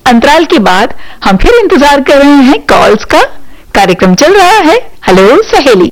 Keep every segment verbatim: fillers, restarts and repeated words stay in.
अंतराल के बाद हम फिर इंतजार कर रहे हैं कॉल्स का। कार्यक्रम चल रहा है हेलो सहेली।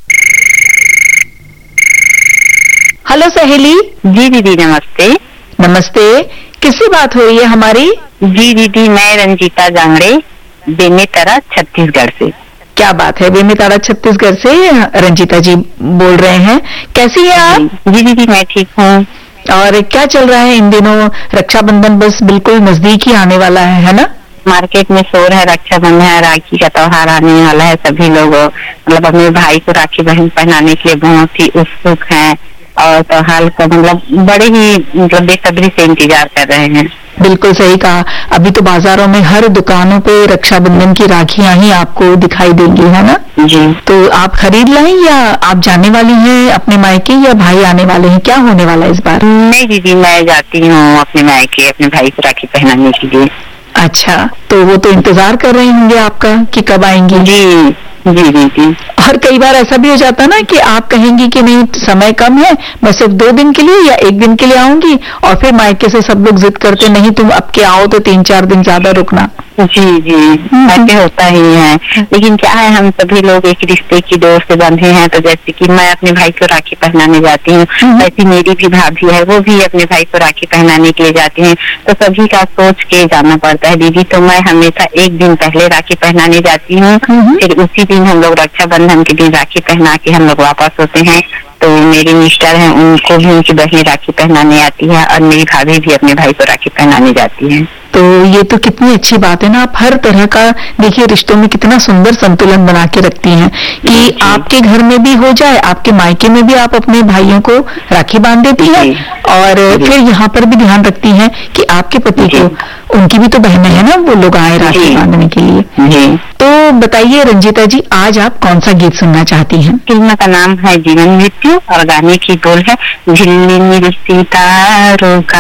हेलो सहेली। जी दीदी नमस्ते। नमस्ते, किससे बात हो रही है हमारी? जी दीदी मैं रंजीता जांगड़े, बेमेतरा छत्तीसगढ़ से। क्या बात है, बेमेतरा छत्तीसगढ़ से रंजीता जी बोल रहे हैं। कैसी है आप? जी दीदी मैं ठीक हूँ। और क्या चल रहा है इन दिनों? रक्षाबंधन बस बिल्कुल नजदीक ही आने वाला है, है ना? मार्केट में शोर है, रक्षाबंधन राखी का त्योहार आने वाला है। सभी लोग मतलब अपने भाई को राखी बहन पहनाने के लिए बहुत ही उत्सुक हैं और त्योहार का मतलब बड़े ही मतलब बेसब्री से इंतजार कर रहे हैं। बिल्कुल सही कहा। अभी तो बाजारों में हर दुकानों पे रक्षाबंधन की राखियां ही आपको दिखाई देंगी, है ना? जी। तो आप खरीद लाएं या आप जाने वाली हैं अपने मायके या भाई आने वाले हैं? क्या होने वाला है इस बार? नहीं दीदी मैं जाती हूँ अपने मायके अपने भाई को राखी पहनाने के लिए। अच्छा, तो वो तो इंतजार कर रहे होंगे आपका कि कब आएंगी। जी जी जी जी। और कई बार ऐसा भी हो जाता है ना कि आप कहेंगी कि नहीं समय कम है, मैं सिर्फ दो दिन के लिए या एक दिन के लिए आऊंगी, और फिर मायके से सब लोग जिद करते नहीं तुम अब के आओ तो तीन चार दिन ज्यादा रुकना। जी जी ऐसे होता ही है, लेकिन क्या है हम सभी लोग एक रिश्ते की डोर से बंधे हैं। तो जैसे कि मैं अपने भाई को राखी पहनाने जाती हूँ, वैसे मेरी भी भाभी है वो भी अपने भाई को राखी पहनाने के लिए जाती हैं। तो सभी का सोच के जाना पड़ता है दीदी। तो मैं हमेशा एक दिन पहले राखी पहनाने जाती हूँ, फिर उसी दिन हम लोग रक्षाबंधन के दिन राखी पहना के हम लोग वापस होते हैं। तो मेरे मिस्टर हैं उनको भी उनकी बहनें राखी पहनाने आती है और मेरी भाभी भी अपने भाई को राखी पहनाने जाती है। तो ये तो कितनी अच्छी बात है ना। आप हर तरह का देखिए रिश्तों में कितना सुंदर संतुलन बना के रखती हैं कि आपके घर में भी हो जाए, आपके मायके में भी आप अपने भाइयों को राखी बांध देती हैं और फिर यहाँ पर भी ध्यान रखती हैं कि आपके पति को, उनकी भी तो बहनें हैं ना, वो लोग आए राखी बांधने के लिए। तो बताइए रंजीता जी, आज आप कौन सा गीत सुनना चाहती हैं? फिल्म का नाम है जीवन मृत्यु और गाने की बोल है झिलमिल सितारों का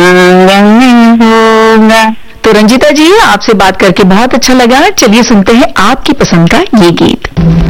आंगन होगा। तो रंजीता जी आपसे बात करके बहुत अच्छा लगा। चलिए सुनते हैं आपकी पसंद का ये गीत।